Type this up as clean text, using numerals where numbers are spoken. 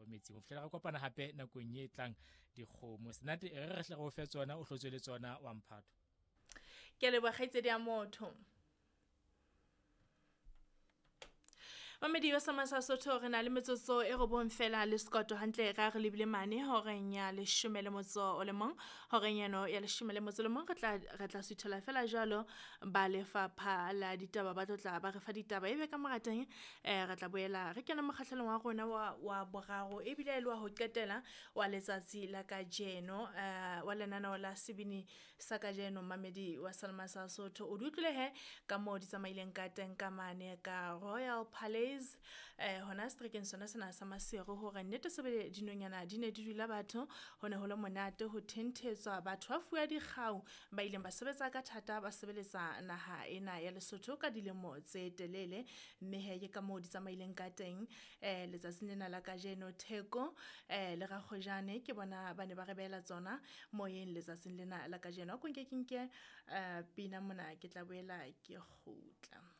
mo metsing o fihlela re kopana hape nakong e tlang dikgomo Senate re hle go fe tsona o hlotswe le tsona wa Mphato ke le ba khaitsedi ya motho Mamedi wa Samasa Sotho re na le metsotso e go bong fela le Scott hantle ga re lebile mane horeng ya 10 le motso o le mong horeng yano ya 10 le motso le mong re tla sithola fela jalo ba lefapha la ditaba ba tlotla ba re fa ditaba ebe ka morateng re tla boela re kena mokgahlelong wa rona wa boraro e bile le wa ho qetela wa letsatsi la ka jeno wa lenana la sebini sa ka jeno Mamedi wa Samasa Sotho o dutlile he ka mo di tsamaileng ka teng ka mane ka Royal Palace hona strekeng sona sena sa Masego hore nnete sebele dinonyana di ne di dula batho hone ho le monate ho thentetswa batho ba fuwa dikgau ba ileng ba sebetsa ka thata ba sebeletsa naha ena ya Lesotho ka dilemo tse telele mme he ke ka mo di tsamaileng ka teng letsatsing lena la ka jeno Theko le ga Khojane ke bona ba ne ba re bela tsona moyeng letsatsing lena la ka jeno ke pina mona ke tla boela ke kgutla